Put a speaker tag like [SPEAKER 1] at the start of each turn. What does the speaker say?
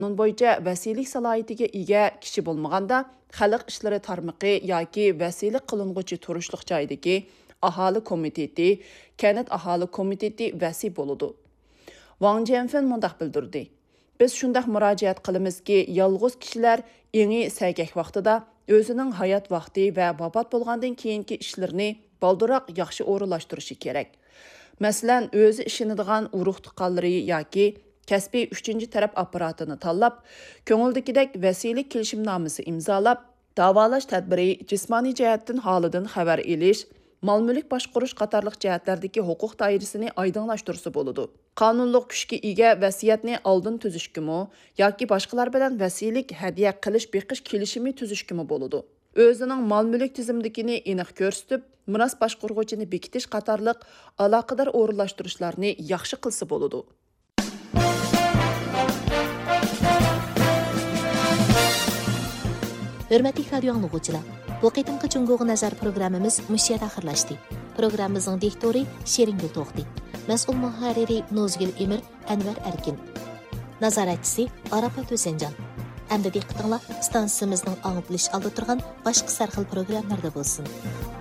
[SPEAKER 1] Bunun bo'yicha vəsilik salohiyatiga ega kishi bo'lmaganda xalq ishlari tarmoqi yoki vəsilik qilinguchi turishliq joydagi aholi komiteti, kanat aholi komiteti vəsi bo'ladi. Wang Jianfen mundaq bildirdi. Biz shundaq murojaat qilamizki, yolg'iz kishilar еңі сәйгәк vaqtida o'zining hayot vaqti va vafot bo'lgandan keyingi ishlarini balduroq yaxshi o'rinlashtirishi kerak. Masalan, o'zi ishonadigan urug' tuqqanlari yoki kasbiy 3-taraf apparatini tanlab, ko'ngildagidek vəsilik kelishimnomasi imzolab, davolash tadbiri, jismoniy jihatdan holidan xabar elish, mal-mulk boshqarish qatorliq jihatlardagi huquq doirasini oydinlashtirsa bo'ladi. Qonunliq kuchga ega vasiyatni oldin tuzishkimi yoki boshqalar bilan vəsilik hadiya qilish beqish kelishimi tuzishkimi bo'ladi. O'zining mal-mulk tizimidagini aniq ko'rsatib, miros boshqaruvchini bekitish qatorliq aloqador o'rinlashtirishlarni yaxshi qilsa bo'ladi.
[SPEAKER 2] Hörmətli radio dinləyicilər, bu qitimqi Cungo'ga nazar programmamiz mush yerda oxirlashdi. Programmamizning diktori Sheringul To'xti, mas'ul muharriri Nozgul Emir, Anvar Erkin, nazoratchisi Arafat O'senjon. Endi diqqatinglar stansiyamizning anglitilish oldi turgan boshqa sarxil programmalarda bo'lsin.